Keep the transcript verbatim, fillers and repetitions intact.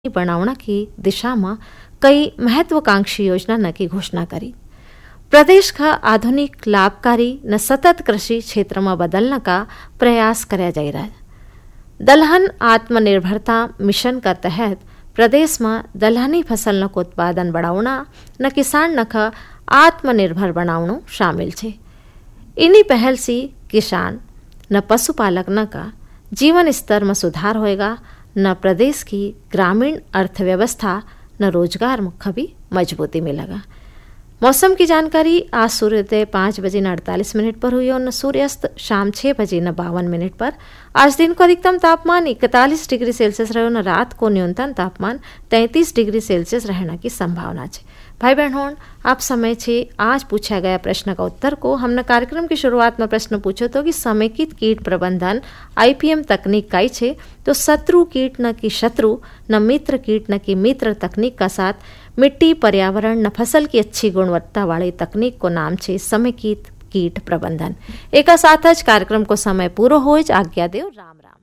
बनावना की दिशा में कई महत्वाकांक्षी योजना न की घोषणा करी। प्रदेश का आधुनिक लाभकारी न सतत कृषि क्षेत्र में बदलने का प्रयास कराया जा रहा है। दलहन आत्मनिर्भरता मिशन का तहत प्रदेश में दलहनी फसल का उत्पादन बढ़ावना न किसान न का आत्मनिर्भर बनावनो शामिल है। इन्हीं पहल से किसान न पशुपालक न का जीवन स्तर में सुधार होएगा, न प्रदेश की ग्रामीण अर्थव्यवस्था न रोजगार मुख्य भी मजबूती मिलेगा। मौसम की जानकारी आज सूर्योदय पाँच बजे न अड़तालीस मिनट पर हुई और न सूर्यास्त शाम छः बजे न बावन मिनट पर। आज दिन को अधिकतम तापमान इकतालीस डिग्री सेल्सियस रहे, न रात को न्यूनतम तापमान तैंतीस डिग्री सेल्सियस रहने की संभावना है। भाई बहनों, आप समय छे आज पूछा गया प्रश्न का उत्तर को हमने कार्यक्रम की शुरुआत में प्रश्न पूछो तो कि समेकित कीट प्रबंधन आईपीएम तकनीक काई छे, तो शत्रु कीट न की शत्रु न मित्र कीट न की मित्र तकनीक का साथ मिट्टी पर्यावरण न फसल की अच्छी गुणवत्ता वाली तकनीक को नाम छे समेकित कीट प्रबंधन। एक साथ ज कार्यक्रम को समय पूरो हो। आज्ञा देव। राम राम।